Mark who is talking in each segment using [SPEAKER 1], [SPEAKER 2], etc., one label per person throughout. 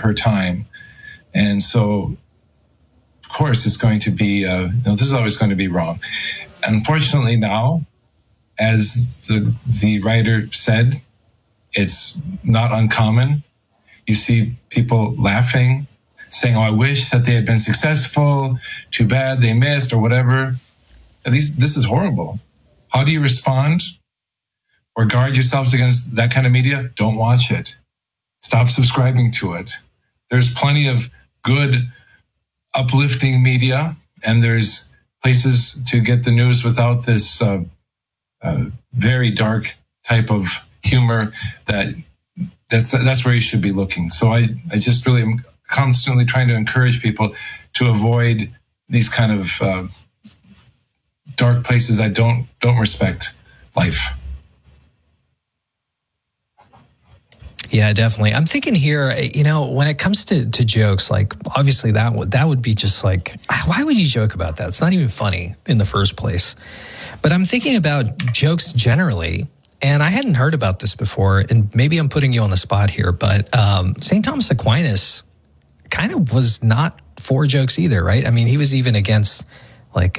[SPEAKER 1] her time. And so, of course, it's going to be, this is always going to be wrong. Unfortunately now, as the writer said, it's not uncommon. You see people laughing, saying, oh, I wish that they had been successful. Too bad they missed or whatever. At least this is horrible. How do you respond or guard yourselves against that kind of media? Don't watch it. Stop subscribing to it. There's plenty of good, uplifting media, and there's places to get the news without this very dark type of humor. That's where you should be looking. So I just really am constantly trying to encourage people to avoid these kind of dark places that don't respect life.
[SPEAKER 2] Yeah, definitely. I'm thinking here, when it comes to jokes, like obviously that would be just like, why would you joke about that? It's not even funny in the first place. But I'm thinking about jokes generally, and I hadn't heard about this before, and maybe I'm putting you on the spot here, but St. Thomas Aquinas kind of was not for jokes either, right? I mean, he was even against like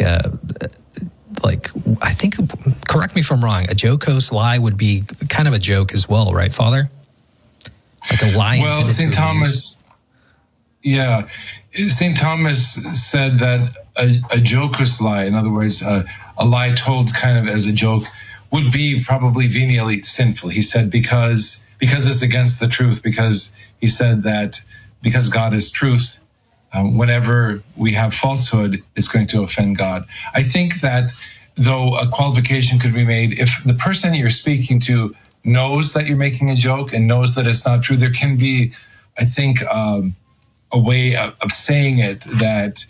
[SPEAKER 2] I think, correct me if I'm wrong, a jocose lie would be kind of a joke as well, right, Father? Like a lie.
[SPEAKER 1] Well, St. Thomas, yeah. St. Thomas said that a jocose lie, in other words, a lie told kind of as a joke, would be probably venially sinful. He said because it's against the truth, because he said that because God is truth, whenever we have falsehood, it's going to offend God. I think that though a qualification could be made, if the person you're speaking to knows that you're making a joke and knows that it's not true, there can be, I think, a way of saying it that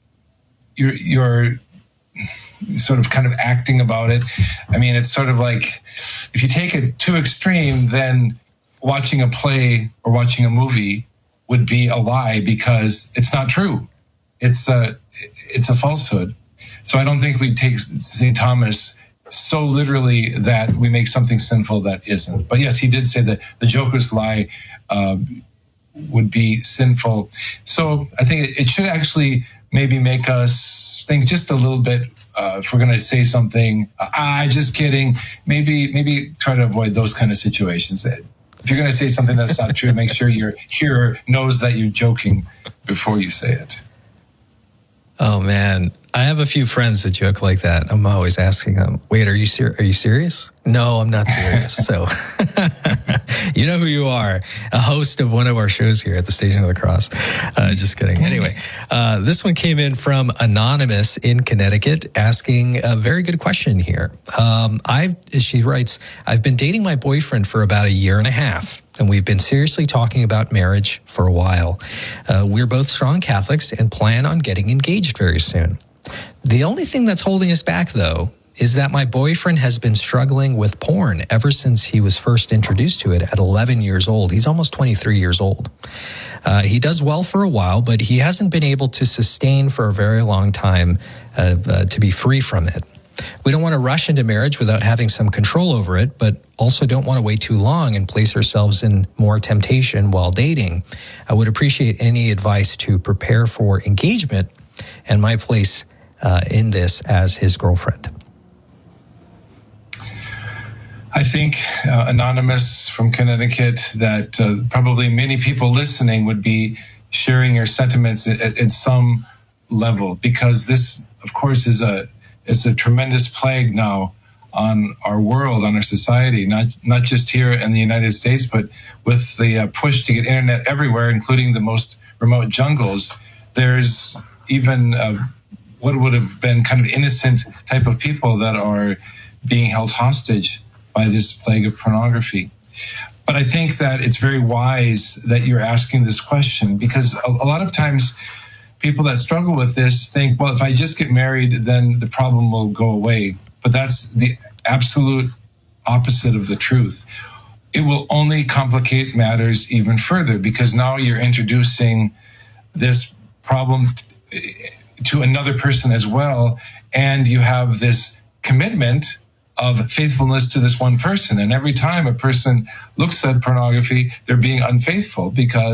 [SPEAKER 1] you're sort of kind of acting about it. I mean, it's sort of like if you take it too extreme, then watching a play or watching a movie would be a lie because it's not true. It's a falsehood. So I don't think we take St. Thomas so literally that we make something sinful that isn't. But yes, he did say that the joker's lie would be sinful. So I think it should actually maybe make us think just a little bit. If we're going to say something, just kidding. Maybe try to avoid those kind of situations. If you're going to say something that's not true, make sure your hearer knows that you're joking before you say it.
[SPEAKER 2] Oh man, I have a few friends that joke like that. I'm always asking them, "Wait, are you serious?" No, I'm not serious. So, you know who you are, a host of one of our shows here at the Station of the Cross. Just kidding. Anyway, this one came in from Anonymous in Connecticut, asking a very good question here. She writes, I've been dating my boyfriend for about a year and a half, and we've been seriously talking about marriage for a while. We're both strong Catholics and plan on getting engaged very soon. The only thing that's holding us back, though, is that my boyfriend has been struggling with porn ever since he was first introduced to it at 11 years old. He's almost 23 years old. He does well for a while, but he hasn't been able to sustain for a very long time to be free from it. We don't want to rush into marriage without having some control over it, but also don't want to wait too long and place ourselves in more temptation while dating. I would appreciate any advice to prepare for engagement and my place in this as his girlfriend.
[SPEAKER 1] I think, Anonymous from Connecticut, that probably many people listening would be sharing your sentiments at some level, because this, of course, is a tremendous plague now on our world, on our society, not just here in the United States, but with the push to get internet everywhere, including the most remote jungles. There's even what would have been kind of innocent type of people that are being held hostage by this plague of pornography. But I think that it's very wise that you're asking this question, because a lot of times people that struggle with this think, well, if I just get married, then the problem will go away. But that's the absolute opposite of the truth. It will only complicate matters even further, because now you're introducing this problem to another person as well, and you have this commitment of faithfulness to this one person. And every time a person looks at pornography, they're being unfaithful, because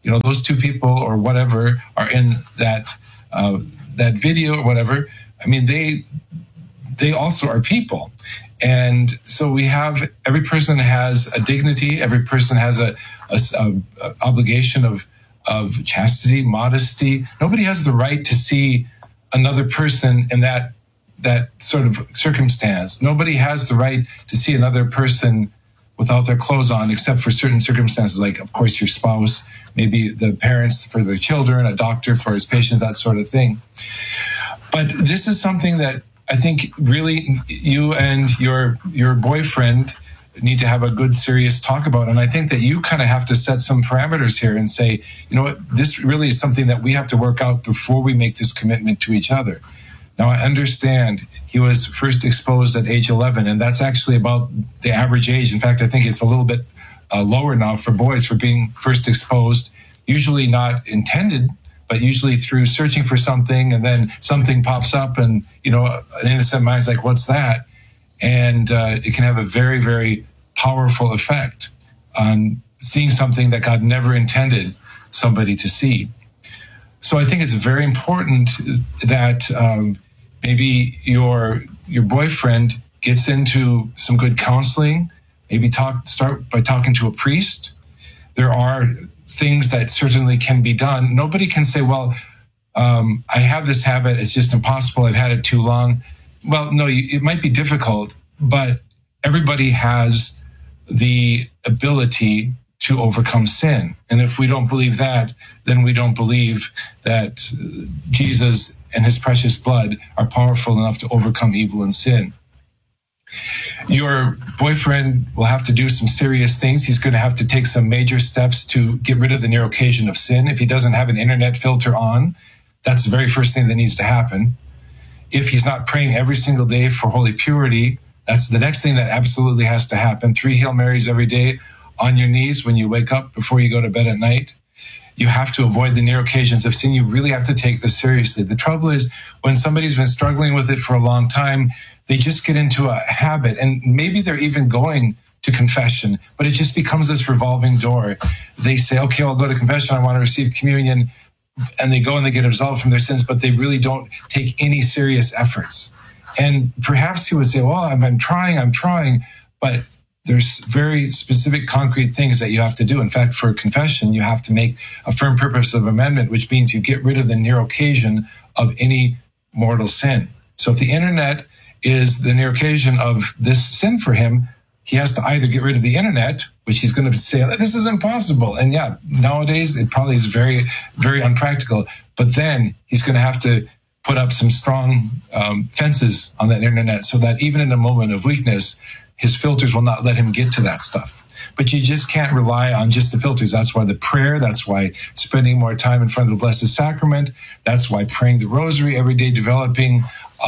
[SPEAKER 1] those two people or whatever are in that video or whatever. I mean, they also are people. And so every person has a dignity. Every person has a obligation of chastity, modesty. Nobody has the right to see another person in that sort of circumstance. Nobody has the right to see another person without their clothes on, except for certain circumstances, like, of course, your spouse, maybe the parents for their children, a doctor for his patients, that sort of thing. But this is something that I think really you and your boyfriend need to have a good, serious talk about. And I think that you kind of have to set some parameters here and say, you know what, this really is something that we have to work out before we make this commitment to each other. Now, I understand he was first exposed at age 11, and that's actually about the average age. In fact, I think it's a little bit lower now for boys for being first exposed, usually not intended, but usually through searching for something, and then something pops up, and an innocent mind's like, what's that? And it can have a very, very powerful effect on seeing something that God never intended somebody to see. So I think it's very important that maybe your boyfriend gets into some good counseling. Maybe start by talking to a priest. There are things that certainly can be done. Nobody can say, well, I have this habit. It's just impossible. I've had it too long. Well, no, it might be difficult, but everybody has the ability to overcome sin. And if we don't believe that, then we don't believe that Jesus and his precious blood are powerful enough to overcome evil and sin. Your boyfriend will have to do some serious things. He's going to have to take some major steps to get rid of the near occasion of sin. If he doesn't have an internet filter on, that's the very first thing that needs to happen. If he's not praying every single day for holy purity, that's the next thing that absolutely has to happen. 3 Hail Marys every day on your knees when you wake up before you go to bed at night. You have to avoid the near occasions of sin. You really have to take this seriously. The trouble is when somebody's been struggling with it for a long time, they just get into a habit, and maybe they're even going to confession, but it just becomes this revolving door. They say, okay, I'll go to confession. I want to receive communion. And they go and they get absolved from their sins, but they really don't take any serious efforts. And perhaps he would say, well, I'm trying, but there's very specific, concrete things that you have to do. In fact, for confession, you have to make a firm purpose of amendment, which means you get rid of the near occasion of any mortal sin. So if the internet is the near occasion of this sin for him, he has to either get rid of the internet, which he's going to say, this is impossible. And yeah, nowadays it probably is very, very unpractical. But then he's going to have to put up some strong fences on that internet so that even in a moment of weakness, his filters will not let him get to that stuff. But you just can't rely on just the filters. That's why the prayer, that's why spending more time in front of the Blessed Sacrament, that's why praying the Rosary every day, developing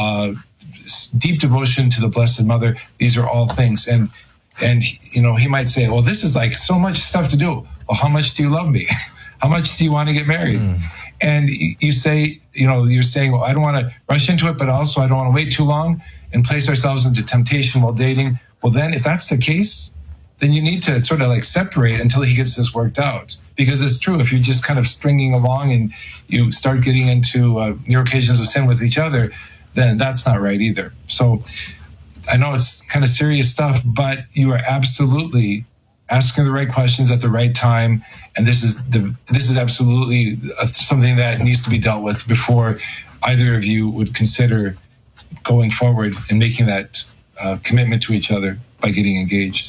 [SPEAKER 1] deep devotion to the Blessed Mother. These are all things. And he might say, well, this is like so much stuff to do. Well, how much do you love me? How much do you want to get married? And you say, you're saying, well, I don't want to rush into it, but also I don't want to wait too long and place ourselves into temptation while dating. Well, then if that's the case, then you need to sort of like separate until he gets this worked out. Because it's true, if you're just kind of stringing along and you start getting into near occasions of sin with each other, then that's not right either. So I know it's kind of serious stuff, but you are absolutely asking the right questions at the right time. And this is absolutely something that needs to be dealt with before either of you would consider going forward and making that commitment to each other by getting engaged.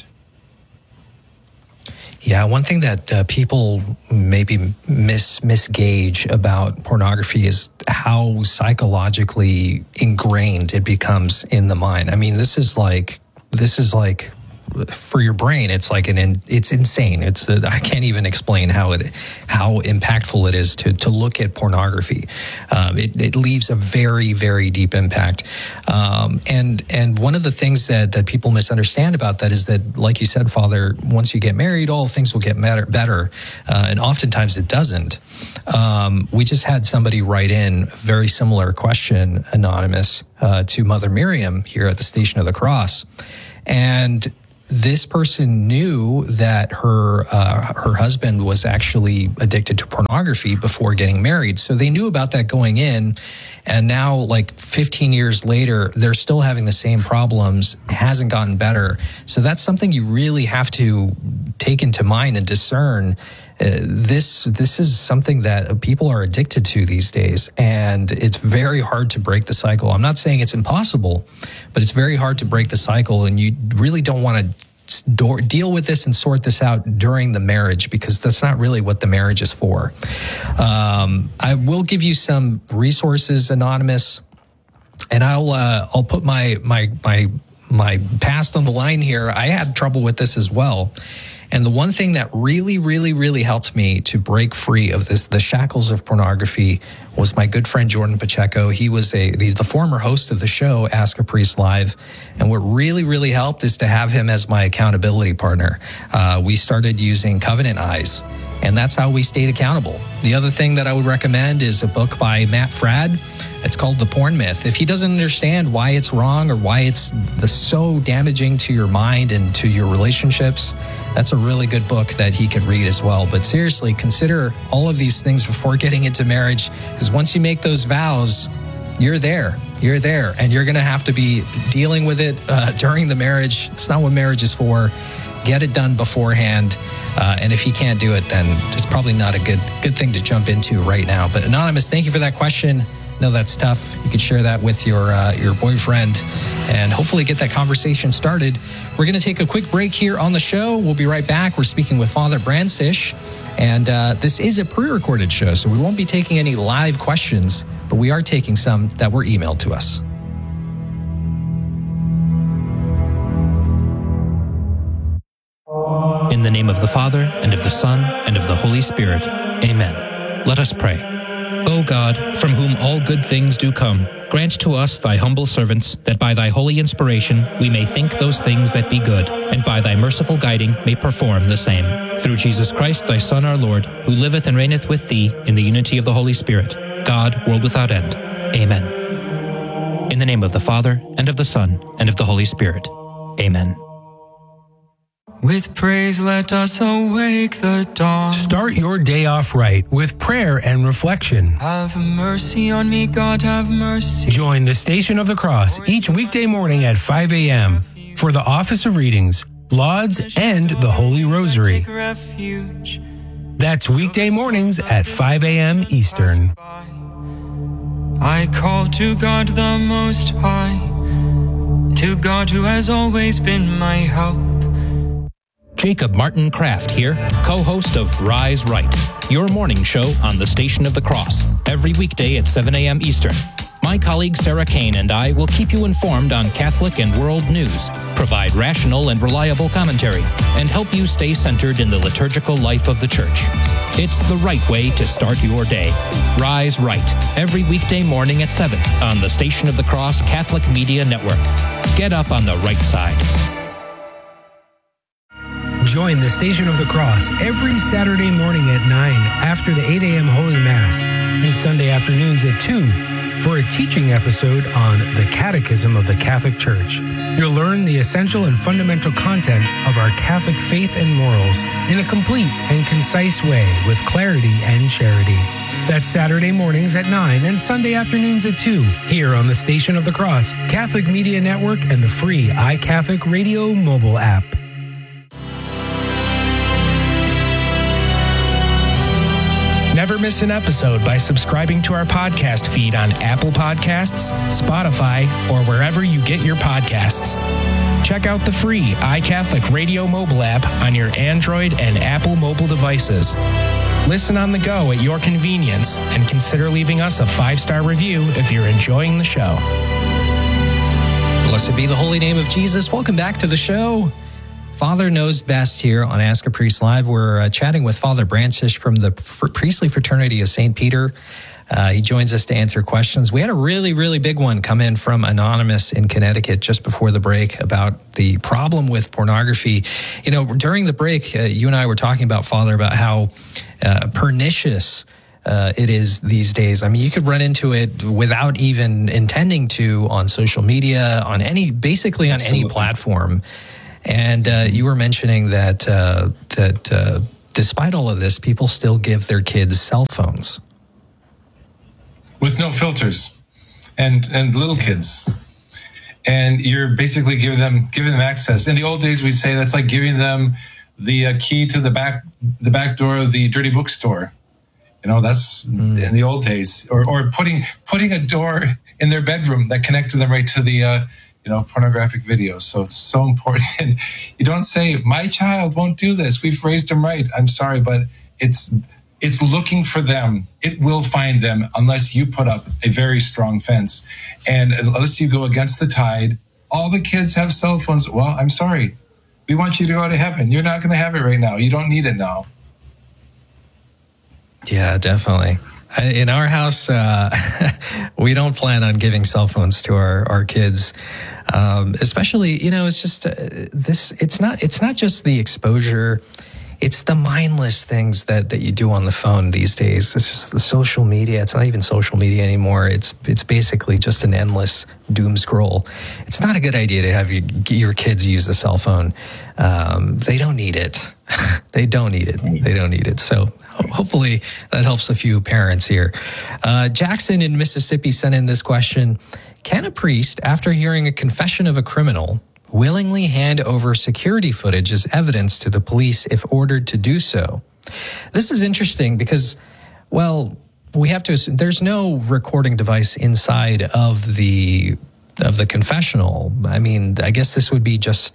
[SPEAKER 2] Yeah, one thing that people maybe misgauge about pornography is how psychologically ingrained it becomes in the mind. I mean, this is like for your brain, it's like it's insane. I can't even explain how impactful it is to look at pornography. It leaves a very, very deep impact. And one of the things that people misunderstand about that is that, like you said, Father, once you get married, all things will get better. And oftentimes it doesn't. We just had somebody write in a very similar question, anonymous, to Mother Miriam here at the Station of the Cross. And this person knew that her husband was actually addicted to pornography before getting married. So they knew about that going in. And now, like 15 years later, they're still having the same problems. It hasn't gotten better. So that's something you really have to take into mind and discern. This is something that people are addicted to these days, and it's very hard to break the cycle. I'm not saying it's impossible, but it's very hard to break the cycle, and you really don't want to deal with this and sort this out during the marriage, because that's not really what the marriage is for. I will give you some resources, Anonymous, and I'll put my past on the line here. I had trouble with this as well. And the one thing that really, really, really helped me to break free of the shackles of pornography was my good friend Jordan Pacheco. He's the former host of the show, Ask a Priest Live. And what really, really helped is to have him as my accountability partner. We started using Covenant Eyes, and that's how we stayed accountable. The other thing that I would recommend is a book by Matt Fradd. It's called The Porn Myth. If he doesn't understand why it's wrong or why it's so damaging to your mind and to your relationships, that's a really good book that he could read as well. But seriously, consider all of these things before getting into marriage, because once you make those vows, you're there, and you're going to have to be dealing with it during the marriage. It's not what marriage is for. Get it done beforehand. And if he can't do it, then it's probably not a good thing to jump into right now. But Anonymous, thank you for that question. No, that's tough. You could share that with your boyfriend and hopefully get that conversation started. We're going to take a quick break here on the show. We'll be right back. We're speaking with Father Brancisz, and this is a pre-recorded show, so we won't be taking any live questions, but we are taking some that were emailed to us.
[SPEAKER 3] In the name of the Father, and of the Son, and of the Holy Spirit. Amen. Let us pray. O God, from whom all good things do come, grant to us, thy humble servants, that by thy holy inspiration we may think those things that be good, and by thy merciful guiding may perform the same. Through Jesus Christ, thy Son, our Lord, who liveth and reigneth with thee in the unity of the Holy Spirit, God, world without end. Amen. In the name of the Father, and of the Son, and of the Holy Spirit. Amen.
[SPEAKER 4] With praise let us awake the dawn.
[SPEAKER 5] Start your day off right with prayer and reflection.
[SPEAKER 4] Have mercy on me, God, have mercy.
[SPEAKER 5] Join the Station of the Cross each weekday morning at 5 a.m. for the Office of Readings, Lauds, and the Holy Rosary. That's weekday mornings at 5 a.m. Eastern.
[SPEAKER 4] I call to God the Most High, to God who has always been my help.
[SPEAKER 3] Jacob Martin Kraft here, co-host of Rise Right, your morning show on the Station of the Cross, every weekday at 7 a.m. Eastern. My colleague Sarah Kane and I will keep you informed on Catholic and world news, provide rational and reliable commentary, and help you stay centered in the liturgical life of the Church. It's the right way to start your day. Rise Right, every weekday morning at 7 on the Station of the Cross Catholic Media Network. Get up on the right side.
[SPEAKER 5] Join the Station of the Cross every Saturday morning at 9 after the 8 a.m. Holy Mass and Sunday afternoons at 2 for a teaching episode on the Catechism of the Catholic Church. You'll learn the essential and fundamental content of our Catholic faith and morals in a complete and concise way with clarity and charity. That's Saturday mornings at 9 and Sunday afternoons at 2 here on the Station of the Cross, Catholic Media Network, and the free iCatholic Radio mobile app.
[SPEAKER 6] Never miss an episode by subscribing to our podcast feed on Apple Podcasts, Spotify, or wherever you get your podcasts. Check out the free iCatholic Radio mobile app on your Android and Apple mobile devices. Listen on the go at your convenience and consider leaving us a 5-star review if you're enjoying the show.
[SPEAKER 2] Blessed be the holy name of Jesus. Welcome back to the show. Father Knows Best here on Ask a Priest Live. We're chatting with Father Brancisz from the Priestly Fraternity of St. Peter. He joins us to answer questions. We had a really, really big one come in from Anonymous in Connecticut just before the break about the problem with pornography. You know, during the break, you and I were talking about, Father, about how pernicious it is these days. I mean, you could run into it without even intending to on social media, basically on any platform. And you were mentioning that despite all of this, people still give their kids cell phones
[SPEAKER 1] with no filters, and little kids, and you're basically giving them access. In the old days, we say that's like giving them the key to the back door of the dirty bookstore. That's in the old days, or putting a door in their bedroom that connected them right to the pornographic videos. So it's so important. You don't say, my child won't do this, we've raised him right. I'm sorry, but it's looking for them. It will find them unless you put up a very strong fence. And unless you go against the tide, all the kids have cell phones. Well, I'm sorry. We want you to go to heaven. You're not going to have it right now. You don't need it now.
[SPEAKER 2] Yeah, definitely. In our house, we don't plan on giving cell phones to our kids. Especially, it's just it's not just the exposure. It's the mindless things that you do on the phone these days. It's just the social media. It's not even social media anymore. It's basically just an endless doom scroll. It's not a good idea to have your kids use a cell phone. They don't need it. They don't need it. So hopefully that helps a few parents here. Jackson in Mississippi sent in this question. Can a priest, after hearing a confession of a criminal, willingly hand over security footage as evidence to the police if ordered to do so? This is interesting because, we have to assume there's no recording device inside of the confessional. I mean, I guess this would be just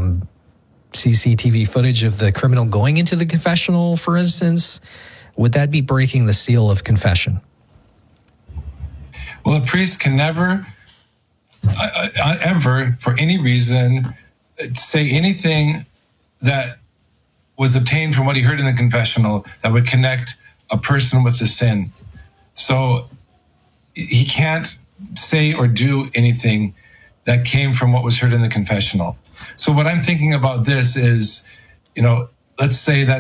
[SPEAKER 2] CCTV footage of the criminal going into the confessional, for instance. Would that be breaking the seal of confession?
[SPEAKER 1] Well, a priest can never, ever, for any reason, say anything that was obtained from what he heard in the confessional that would connect a person with the sin. So he can't say or do anything that came from what was heard in the confessional. So what I'm thinking about this is, let's say that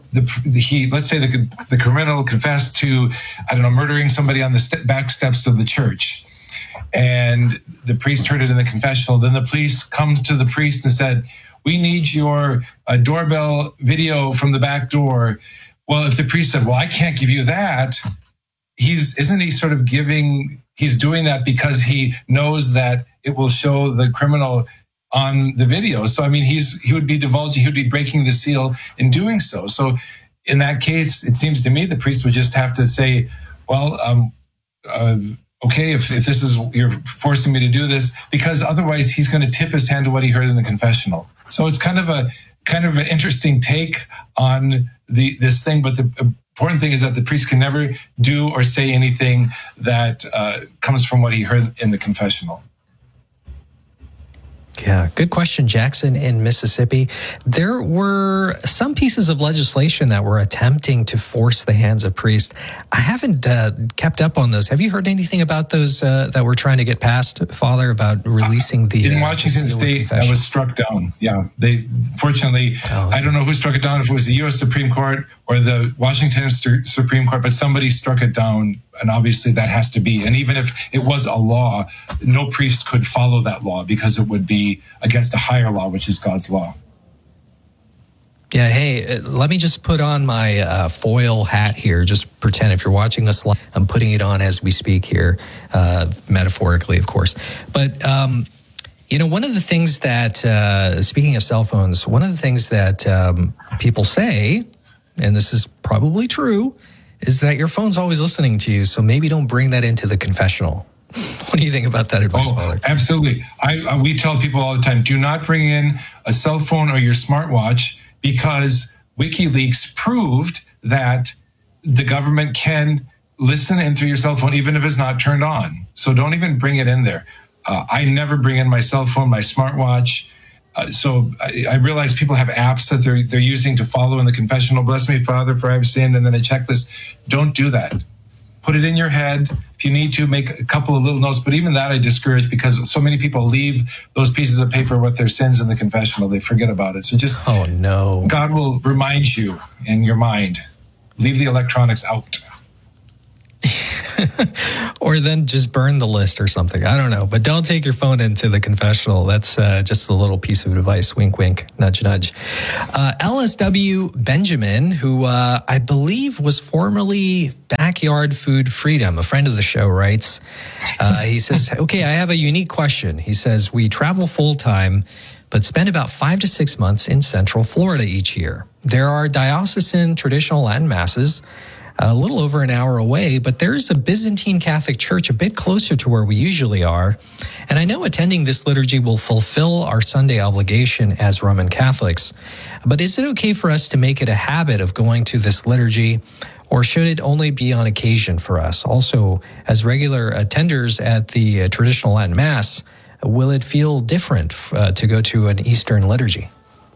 [SPEAKER 1] the criminal confessed to, murdering somebody on the back steps of the church. And the priest heard it in the confessional. Then the police comes to the priest and said, we need your doorbell video from the back door. Well, if the priest said, well, I can't give you that, he's doing that because he knows that it will show the criminal on the video. So, he would be divulging, he would be breaking the seal in doing so. So in that case, it seems to me the priest would just have to say, well, okay, if this is, you're forcing me to do this, because otherwise he's going to tip his hand to what he heard in the confessional. So it's kind of an interesting take on this thing. But the important thing is that the priest can never do or say anything that comes from what he heard in the confessional.
[SPEAKER 2] Yeah, good question, Jackson in Mississippi. There were some pieces of legislation that were attempting to force the hands of priests. I haven't kept up on those. Have you heard anything about those that were trying to get passed, Father, about releasing the...
[SPEAKER 1] In Washington State, that was struck down. Yeah, fortunately, I don't know who struck it down, if it was the U.S. Supreme Court or the Washington Supreme Court, but somebody struck it down, and obviously that has to be. And even if it was a law, no priest could follow that law because it would be against a higher law, which is God's law.
[SPEAKER 2] Yeah, hey, let me just put on my foil hat here. Just pretend if you're watching us live, I'm putting it on as we speak here, metaphorically, of course. But, one of the things that, speaking of cell phones, one of the things that people say, and this is probably true, is that your phone's always listening to you, so maybe don't bring that into the confessional. What do you think about that advice, Father?
[SPEAKER 1] Absolutely. We tell people all the time, do not bring in a cell phone or your smartwatch, because WikiLeaks proved that the government can listen in through your cell phone, even if it's not turned on. So don't even bring it in there. I never bring in my cell phone, my smartwatch. So I realize people have apps that they're using to follow in the confessional. Bless me, Father, for I have sinned, and then a checklist. Don't do that. Put it in your head. If you need to, make a couple of little notes, but even that I discourage, because so many people leave those pieces of paper with their sins in the confessional. They forget about it. So just,
[SPEAKER 2] oh no,
[SPEAKER 1] God will remind you in your mind. Leave the electronics out.
[SPEAKER 2] Or then just burn the list or something. I don't know. But don't take your phone into the confessional. That's just a little piece of advice. Wink, wink, nudge, nudge. LSW Benjamin, who I believe was formerly Backyard Food Freedom, a friend of the show, writes, he says, okay, I have a unique question. He says, we travel full time, but spend about 5 to 6 months in Central Florida each year. There are diocesan traditional Latin masses a little over an hour away, but there's a Byzantine Catholic church a bit closer to where we usually are. And I know attending this liturgy will fulfill our Sunday obligation as Roman Catholics. But is it okay for us to make it a habit of going to this liturgy, or should it only be on occasion for us? Also, as regular attenders at the traditional Latin Mass, will it feel different to go to an Eastern liturgy?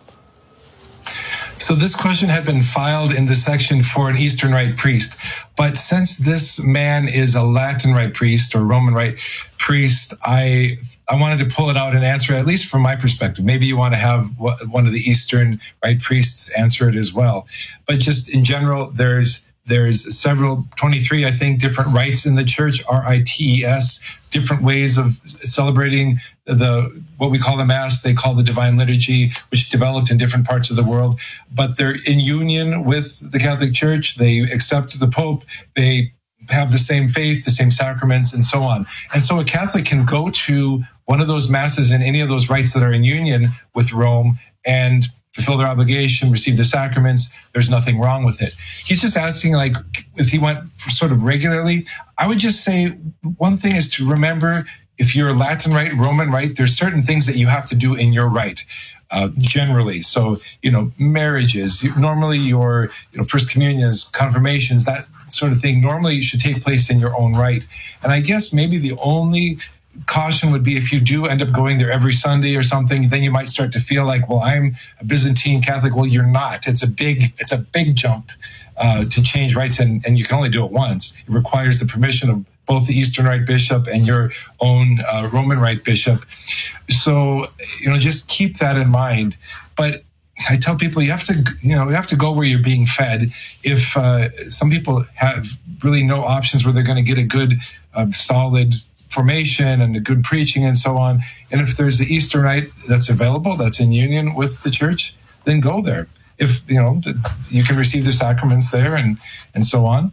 [SPEAKER 1] So this question had been filed in the section for an Eastern Rite priest. But since this man is a Latin Rite priest or Roman Rite priest, I wanted to pull it out and answer it, at least from my perspective. Maybe you want to have one of the Eastern Rite priests answer it as well. But just in general, there's several, 23, I think, different rites in the church, RITES, different ways of celebrating what we call the Mass, they call the Divine Liturgy, which developed in different parts of the world. But they're in union with the Catholic Church. They accept the Pope. They have the same faith, the same sacraments, and so on. And so a Catholic can go to one of those Masses in any of those rites that are in union with Rome and fulfill their obligation, receive the sacraments. There's nothing wrong with it. He's just asking, like, if he went for sort of regularly. I would just say one thing is to remember, if you're Latin Rite, Roman Rite, there's certain things that you have to do in your rite, generally. So, marriages, normally your, first communions, confirmations, that sort of thing, normally should take place in your own rite. And I guess maybe the only caution would be if you do end up going there every Sunday or something, then you might start to feel like, well, I'm a Byzantine Catholic. Well, you're not. It's a big jump to change rites, and you can only do it once. It requires the permission of both the Eastern Rite bishop and your own Roman Rite bishop. So, just keep that in mind. But I tell people you have to go where you're being fed. If some people have really no options where they're going to get a good, solid formation and a good preaching and so on, and if there's the Eastern Rite that's available, that's in union with the church, then go there. If you can receive the sacraments there and so on.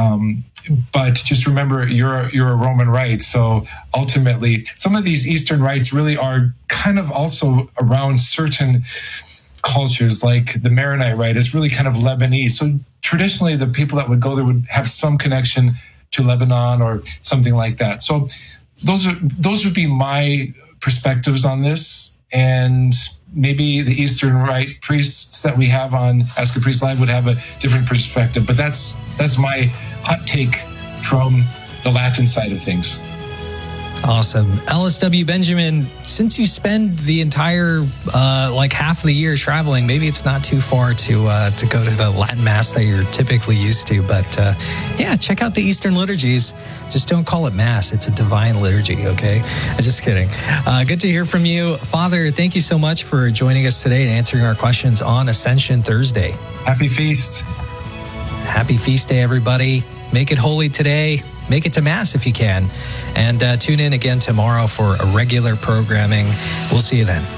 [SPEAKER 1] But just remember, you're a Roman Rite. So ultimately, some of these Eastern rites really are kind of also around certain cultures, like the Maronite Rite is really kind of Lebanese. So traditionally, the people that would go there would have some connection to Lebanon or something like that. So those would be my perspectives on this. And maybe the Eastern Rite priests that we have on Ask a Priest Live would have a different perspective. But that's my hot take from the Latin side of things.
[SPEAKER 2] Awesome. LSW Benjamin, since you spend the entire, half of the year traveling, maybe it's not too far to go to the Latin Mass that you're typically used to. But check out the Eastern liturgies. Just don't call it Mass. It's a divine liturgy, okay? I'm just kidding. Good to hear from you. Father, thank you so much for joining us today and answering our questions on Ascension Thursday.
[SPEAKER 1] Happy feast.
[SPEAKER 2] Happy feast day, everybody. Make it holy today. Make it to Mass if you can. And tune in again tomorrow for a regular programming. We'll see you then.